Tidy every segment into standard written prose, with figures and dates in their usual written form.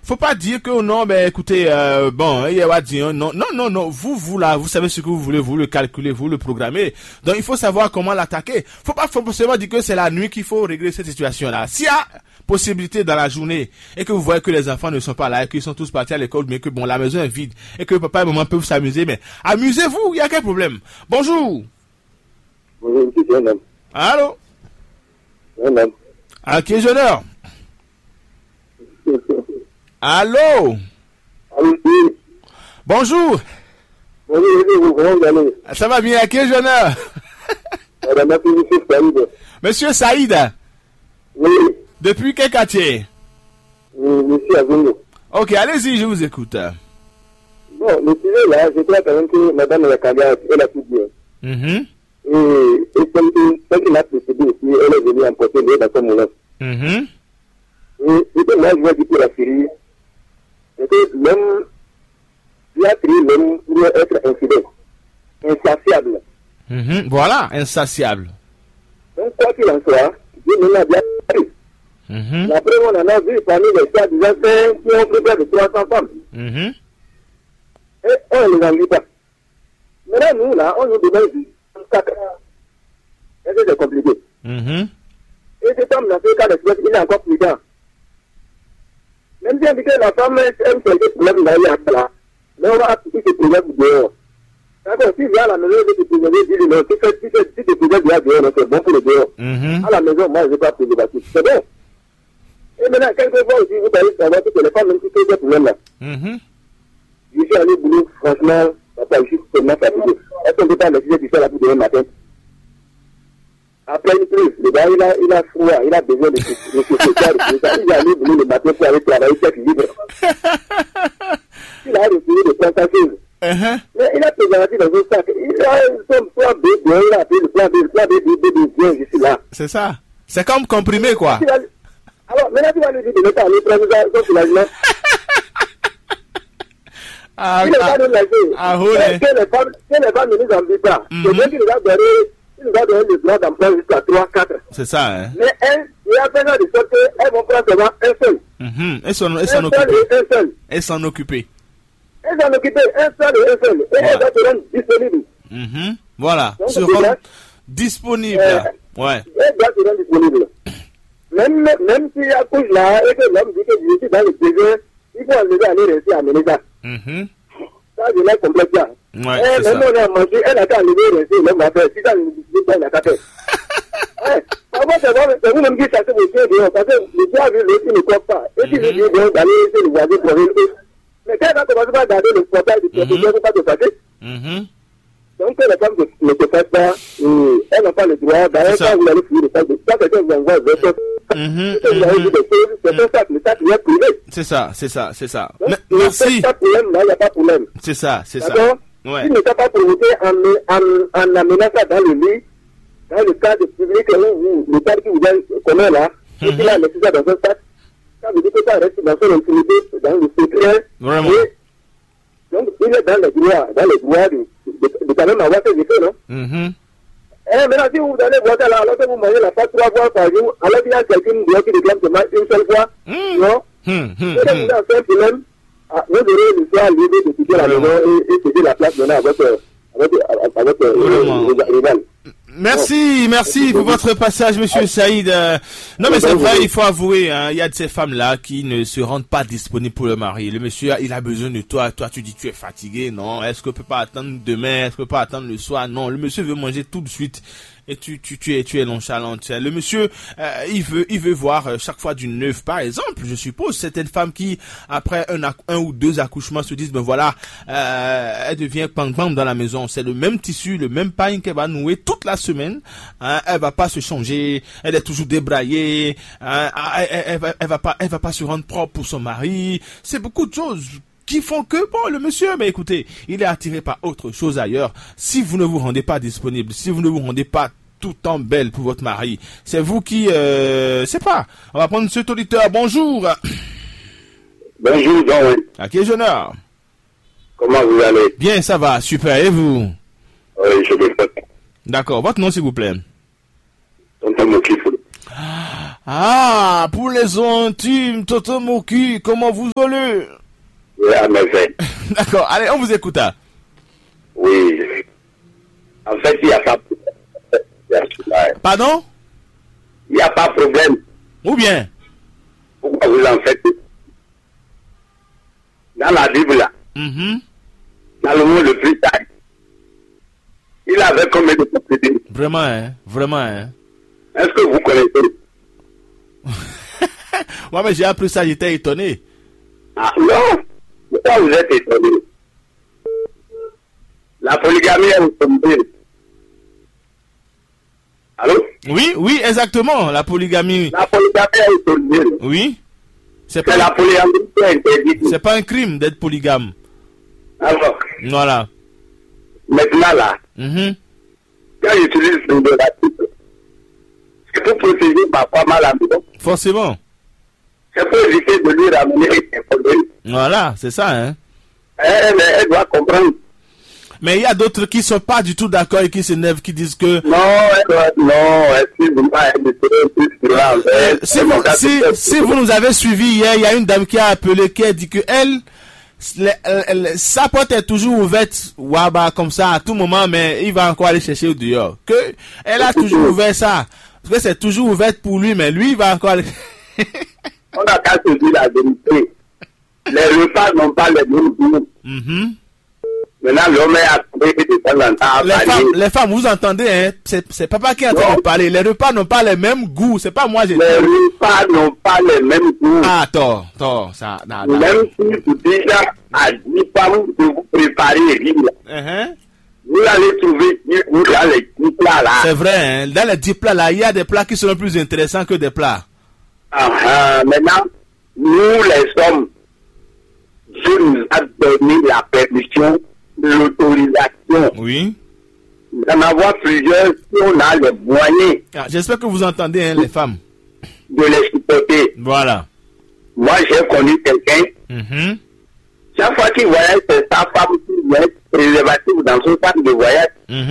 Faut pas dire que non, ben écoutez, bon, il va dire non, non, vous là, vous savez ce que vous voulez, vous le calculez, vous le programmez. Donc il faut savoir comment l'attaquer. Faut pas forcément dire que c'est la nuit qu'il faut régler cette situation-là. S'il y a possibilité dans la journée et que vous voyez que les enfants ne sont pas là et qu'ils sont tous partis à l'école, mais que bon, la maison est vide et que papa et maman peuvent s'amuser, mais amusez-vous, il y a quel problème? Bonjour. Bonjour, c'est un homme. Allô? Un homme. À qui est honneur? Allô? Allô? Bonjour. Bonjour, comment vous allez? Ça va bien, à qui est honneur? Madame Saïd. Monsieur Saïd. Oui. Depuis quel quartier? Monsieur Agono. Ok, allez-y, je vous écoute. Bon, le sujet là, je crois quand même que Madame Yakaga, elle a tout dit. Et comme il m'a précédé aussi, elle est venue emporter l'eau dans son moulin. Et que moi, je vois du coup la Syrie, c'est que l'homme, il a créé l'homme pour être infidèle, insatiable. Voilà, insatiable. Donc, quoi qu'il en soit, Dieu nous l'a bien pris. Après, on en a vu parmi les cas des enfants qui ont près de 300 femmes. Et on ne les envie pas. Maintenant, nous, là, on nous demande 4. Est-ce que c'est compliqué? Et cet homme, dans ce cas d'espèce, il est encore plus grand. Même si indiqué la femme aime quelques problèmes dans la là, mais on va appliquer ces problèmes dehors. D'accord, si vient à la maison, je te préserver, dis-lui, non, si tu te préserves dehors, c'est bon pour le dehors. À la maison, moi, je ne vais pas préserver. C'est bon. Et maintenant, quelquefois aussi, vous allez savoir que les femmes, même si c'est des problèmes là. Je suis allé au boulot, franchement, papa, je suis tellement fatigué. Est-ce qu'on ne peut pas m'expliquer du soir à demain matin? Après une pluie, le gars, il a froid, il a besoin de se faire. Il est allé au boulot le matin pour aller travailler, tête libre. Il a retiré de 30 choses. Mais il a préservé dans un sac. Il a son plan B, il a appelé le plan B, je suis là. C'est ça. C'est comme comprimé, quoi. Alors, maintenant, tu vas lui dire de ne pas aller prendre son soulagement. Il ne va pas nous laisser. Que les femmes ne nous envient pas. C'est bien qu'il nous a donné le plan d'emploi jusqu'à 3, 4. C'est ça, hein. Mais il a besoin de sorte qu'elles vont prendre seulement un seul. Elles s'en occuper. Elles s'en occuper. Elles s'en occuper, un seul et un seul. Et elles doivent se rendre disponibles. Voilà. Se rendre disponible. Ouais. Elles doivent se rendre disponibles. Même s'il y a couche là, et que l'homme dit que je suis dans le désert, il faut enlever aller réussir à mener ça. Ça, je l'ai complété. Ouais, même on a mangé, elle a qu'à enlever réussir, l'homme va faire. Si ça ne dit pas, il n'a qu'à faire. C'est vous-même qui chassez vos chiens dehors, parce que le chien a vu l'autre, il ne croit pas. Et puis, il dit d'aller laisser le voisin pour aller. Mais quand elle va commencer à garder le portail du protégé, il ne faut pas te fâcher. Donc, les femmes ne se fassent pas, elles n'ont pas le droit. D'ailleurs, quand vous allez finir le sac, quand quelqu'un vous envoie vous avez dit des choses, c'est un sac, le sac est privé. C'est ça. Donc, Merci. Il n'y a pas de problème, là, il n'y a pas de problème. C'est ça. D'accord? Ouais. Il ne t'a pas provoqué en amenant ça dans le lit, dans le cadre public, le cadre qui vous donne commun là, et qu'il a laissé ça dans un sac. Ça veut dire que ça reste dans son intimité, dans le secret. Vraiment. Donc, il est dans les droits de quand même avoir ses effets, non? Maintenant, si vous allez voir ça là, alors que vous mangez la pâte 3 fois par jour, alors qu'il y a quelqu'un qui réclame seulement une seule fois, non? Et vous avez un problème, vous aurez le soir libre de quitter la maison et céder la place maintenant avec rival. Merci pour votre passage, monsieur Saïd. Non, mais c'est vrai, il faut avouer, hein, il y a de ces femmes-là qui ne se rendent pas disponibles pour le mari. Le monsieur, il a besoin de toi. Toi, tu dis, tu es fatigué. Non, est-ce qu'on peut pas attendre demain? Est-ce qu'on peut pas attendre le soir? Non, le monsieur veut manger tout de suite. Et tu es nonchalante. Le monsieur, il veut voir chaque fois du neuf. Par exemple, je suppose, certaines femmes qui, après un ou deux accouchements, se disent, ben voilà, elle devient pang-pang dans la maison. C'est le même tissu, le même pain qu'elle va nouer toute la semaine. Hein, elle va pas se changer. Elle est toujours débraillée. Hein, elle va pas se rendre propre pour son mari. C'est beaucoup de choses qui font que, bon, le monsieur, mais écoutez, il est attiré par autre chose ailleurs. Si vous ne vous rendez pas disponible, si vous ne vous rendez pas tout en belle pour votre mari, c'est vous qui, c'est pas. On va prendre cet auditeur. Bonjour. Bonjour, Jean. À qui est honneur? Comment vous allez? Bien, ça va, super. Et vous? Oui, je vais faire. D'accord. Votre nom, s'il vous plaît? Tonton Mokifou. Ah, pour les intimes, Totomoki, comment vous allez? Oui, à merveille. D'accord, allez, on vous écoute. Oui. En fait, il n'y a pas de problème. Pardon? Il n'y a pas de problème. Ou bien? Pourquoi vous en faites? Dans la Bible, là, dans le monde le plus tard, il avait combien de possédés? Vraiment, hein? Vraiment, hein? Est-ce que vous connaissez? Moi, mais j'ai appris ça, j'étais étonné. Ah non. Pourquoi vous êtes étonné? La polygamie est autorisée. Allô? Oui, exactement, la polygamie. La polygamie est autorisée. Oui. C'est la polygamie qui est interdite. C'est pas un crime d'être polygame. Alors. Voilà. Maintenant là, quand j'utilise le relatif, c'est pour protéger ma femme à la maison. Forcément. C'est pour éviter de lui ramener des problèmes. Voilà, c'est ça, hein. Elle doit comprendre. Mais il y a d'autres qui sont pas du tout d'accord et qui s'énervent, qui disent que... Si vous nous avez suivis hier, il y a une dame qui a appelé, qui a dit que sa porte est toujours ouverte, Waba, comme ça, à tout moment, mais il va encore aller chercher au dehors. Que elle a toujours ouvert ça. Parce que c'est toujours ouverte pour lui, mais lui, il va encore aller... On a qu'à se dire la vérité. Les repas n'ont pas les mêmes goûts. Maintenant, l'homme est appelé de temps en temps à parler. Les femmes, vous entendez, hein? C'est papa qui est en train de parler. Les repas n'ont pas les mêmes goûts. C'est pas moi, j'ai dit. Les repas n'ont pas les mêmes goûts. Ah, tort, ça, même si vous déjà à 10 femmes de vous préparer riz, vous allez trouver 10 goûts dans les 10 plats là. C'est vrai, hein? Dans les 10 plats là, il y a des plats qui seront plus intéressants que des plats. Maintenant, nous les hommes, Dieu nous a donné la permission, l'autorisation. Oui. D'en avoir plusieurs si on a les moyens. J'espère que vous entendez, hein, les femmes. De les supporter. Voilà. Moi, j'ai connu quelqu'un. Chaque fois qu'il voyage, c'est sa femme qui met préservatif dans son sac de voyage.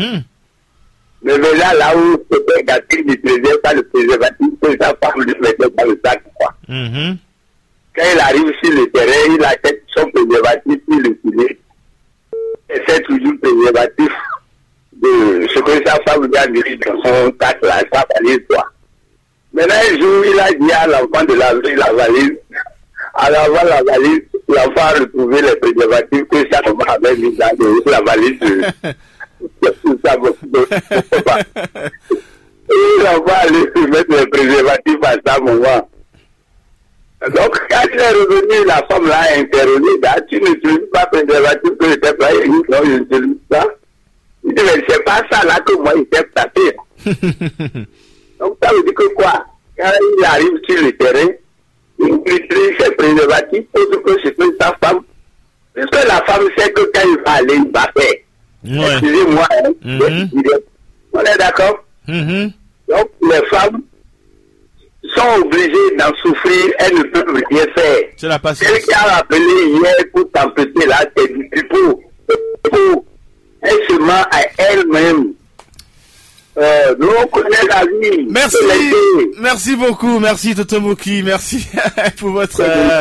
Mais là où c'était gâté, il ne préserve pas le préservatif, que sa femme lui mettait dans le sac, quoi. Quand il arrive sur le terrain, il achète son préservatif, il l'utilise. Et c'est toujours préservatif de ce que sa femme lui a mis dans son sac, là, sa valise, quoi. Maintenant, un jour, il a dit à l'enfant de laver la valise. À laver la valise, l'enfant a retrouvé les préservatifs que sa maman avait mis dans la valise de sa papa. Et l'enfant allait se mettre les préservatifs à sa maman. Donc, quand il est revenu, la femme l'a interrogé. Tu n'utilises pas préservatif que je t'ai payé? Non, je n'utilise pas. Il dit, mais c'est pas ça là que moi, il t'ai tapé. Donc, ça veut dire que quoi? Quand il arrive sur le terrain, il utilise ses préservatifs autre que ce que sa femme. Puisque la femme sait que quand il va aller, il va faire. Excusez-moi, on est d'accord? Donc, les femmes sont obligées d'en souffrir, elles ne peuvent rien faire. C'est la patience. Celle qui a appelé hier pour t'empêcher là, c'est du pour elle se ment à elle-même. Nous, on connaît la vie. Merci beaucoup, merci Totomoki, merci pour votre...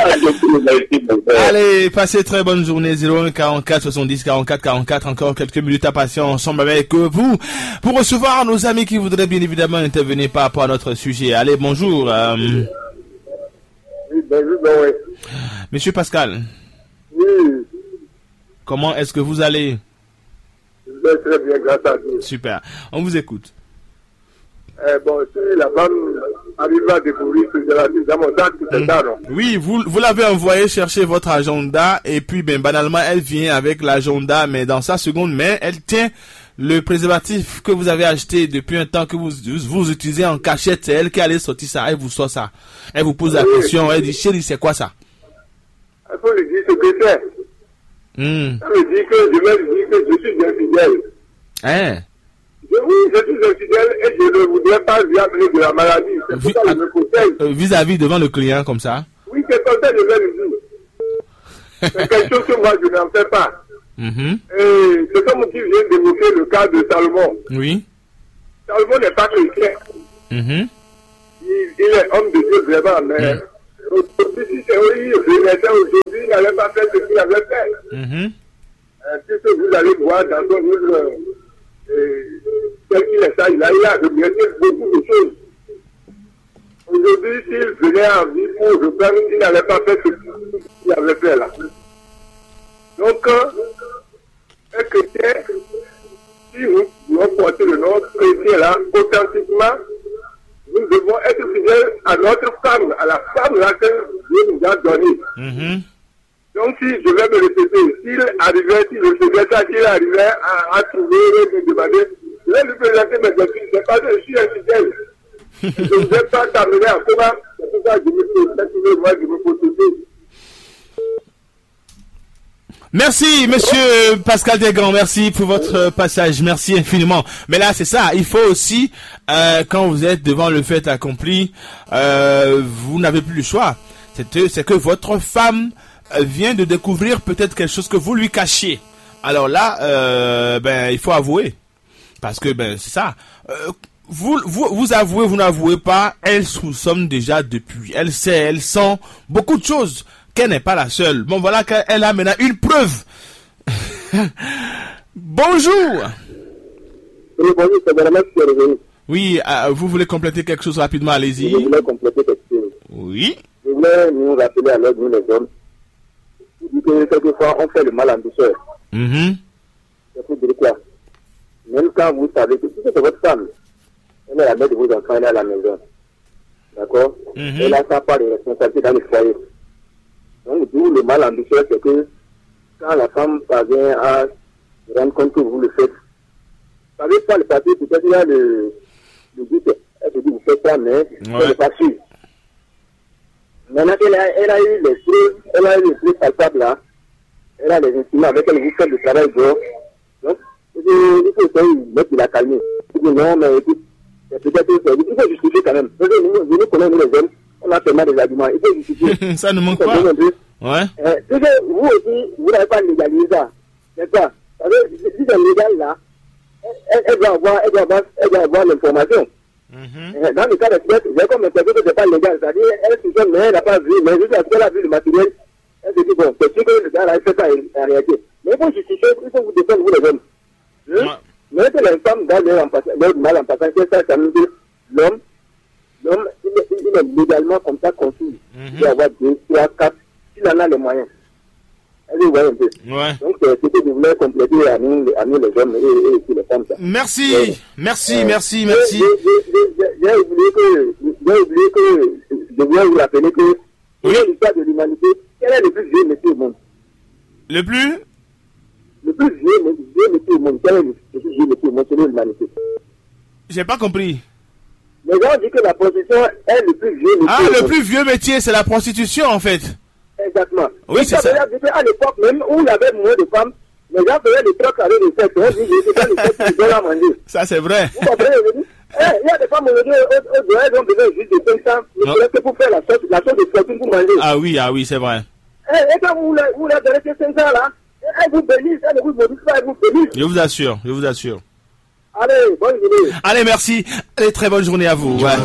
Allez, passez très bonne journée, 01 44 70 44 44, encore quelques minutes à passer ensemble avec vous, pour recevoir nos amis qui voudraient bien évidemment intervenir par rapport à notre sujet. Allez, bonjour. Oui, bonjour, Monsieur Pascal. Oui. Comment est-ce que vous allez? Très bien, grâce à Dieu. Super, on vous écoute. Bon, si la femme arrive à découvrir ce dans mon sac, c'est ça, non? Oui, vous l'avez envoyé chercher votre agenda et puis banalement elle vient avec l'agenda, mais dans sa seconde main, elle tient le préservatif que vous avez acheté depuis un temps que vous utilisez en cachette. C'est elle qui allait sortir ça, elle vous sort ça. Elle vous pose la question, elle dit, chérie, c'est quoi ça? Il faut lui dire ce que c'est. Ça veut dire que je vais lui dire que je suis infidèle. Oui, je suis infidèle et je ne voudrais pas lui amener de la maladie. C'est pour ça que je me conseille. Vis-à-vis devant le client comme ça? Oui, c'est comme ça que je vais lui dire. C'est quelque chose que moi je n'en fais pas. Et c'est comme qui vient d'évoquer le cas de Salomon. Oui. Salomon n'est pas chrétien. il est homme de Dieu vraiment, mais aujourd'hui, si c'est oui, aujourd'hui, il n'avait pas fait ce qu'il avait fait. Puisque vous allez voir dans son livre, tel qu'il est ça, il a regretté beaucoup de choses. Aujourd'hui, s'il venait en vie pour reprendre, il n'avait pas fait ce qu'il avait fait là. Donc, un chrétien, si nous voulons porter le nom chrétien là, authentiquement, nous devons être fidèles à notre femme, à la femme là que Dieu nous a donnée. Donc, si je vais me répéter, s'il arrivait, si je faisais ça, s'il arrivait à trouver et me demander, je vais lui présenter mes excuses, c'est parce que je suis infidèle. Je ne vais pas t'amener à comment, c'est pour ça que je me protéger. Merci, monsieur Pascal Desgrands, merci pour votre passage, merci infiniment. Mais là, c'est ça, il faut aussi, quand vous êtes devant le fait accompli, vous n'avez plus le choix. C'est que votre femme vient de découvrir peut-être quelque chose que vous lui cachiez. Alors là, il faut avouer. Parce que, c'est ça. Vous avouez, vous n'avouez pas, elle soupçonne déjà depuis. Elle sait, elle sent beaucoup de choses. Qu'elle n'est pas la seule. Bon, voilà qu'elle a maintenant une preuve. Bonjour. Oui, bonjour, c'est vraiment ce qui est revenu. Oui, vous voulez compléter quelque chose rapidement, allez-y. Je voulais compléter quelque chose. Oui. Je voulais nous rappeler à l'aide, nous les hommes, que quelquefois on fait le mal en douceur. C'est pour dire quoi? Même quand vous savez que c'est votre femme, elle est la mère de vos enfants, elle est à la maison. D'accord? Elle n'a pas de responsabilité dans le foyer. Donc, d'où le mal en douceur, c'est que quand la femme parvient à se rendre compte que vous le faites, vous savez pas le papier, peut-être il y a le doute, elle se dit vous faites ça, mais elle n'est pas sûre. Maintenant qu'elle a eu les preuves, elle a eu les preuves palpables là, elle a les instruments avec elle, vous faites le travail dehors. Donc, il faut essayer de mettre la calmer. Il dit non, mais écoute, peut-être il faut justifier quand même. Parce que nous connaissons les hommes. On a tellement des arguments. Il faut justifier. Ça ne manque pas. Ouais. C'est que vous aussi, vous n'avez pas légalisé ça. C'est ça. Parce que si c'est légal là, elle doit avoir l'information. Dans le cas d'espèce, j'ai comme l'impression que c'est pas légal. C'est-à-dire, elle se sonne, mais elle n'a pas vu. Mais juste parce qu'elle a vu le matériel, elle se dit, bon, c'est sûr que le gars là, il fait ça en réalité. Mais il faut justifier, il faut vous défendre, vous les hommes. Mais que les femmes dans leur mal en passant, c'est ça, ça nous dit, l'homme, il est légalement comme ça conçu. Il doit avoir 2, 3, 4, s'il en a les moyens. Allez, ouais, un peu. Donc, c'est ce que je voulais compléter à nous les hommes et les femmes. Ça. Merci. Merci. J'ai oublié que je voulais vous rappeler que dans l'histoire de l'humanité, quel est le plus vieux métier au monde? Le plus vieux métier au monde, quel est le plus vieux métier au monde selon l'humanité? J'ai pas compris. Les gens disent que la prostitution est le plus vieux métier. Ah, le plus vieux métier, c'est la prostitution, en fait. Exactement. Oui, c'est ça. À l'époque, même où il y avait moins de femmes, les gens faisaient des trucs avec des sexe. On dit, c'est pas les sexe qui donnent à manger. Ça, c'est vrai. Vous comprenez, il y a des femmes aujourd'hui, elles ont besoin juste de 500, que pour faire la sauce de fortune pour manger. Ah oui, c'est vrai. Et quand vous leur donnez ces 500 là, elles vous bénissent, elles vous bénissent, elles vous bénissent. Je vous assure. Allez, bonne journée. Allez, merci. Allez, très bonne journée à vous. Ouais.